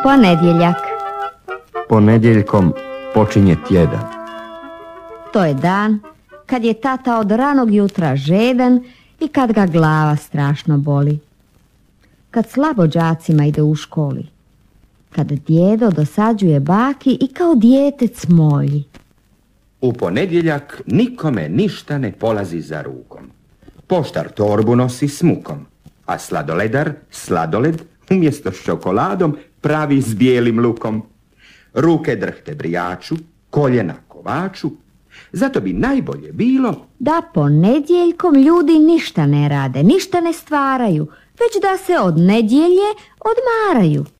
Ponedjeljak. Ponedjeljkom počinje tjedan. To je dan kad je tata od ranog jutra žedan i kad ga glava strašno boli. Kad slabo đacima ide u školi. Kad djedo dosađuje baki i kao dijete cmolji. U ponedjeljak nikome ništa ne polazi za rukom. Poštar torbu nosi s mukom, a sladoledar sladoled umjesto s čokoladom pravi s bijelim lukom. Ruke drhte brijaču, koljena kovaču, zato bi najbolje bilo da ponedjeljkom ljudi ništa ne rade, ništa ne stvaraju, već da se od nedjelje odmaraju.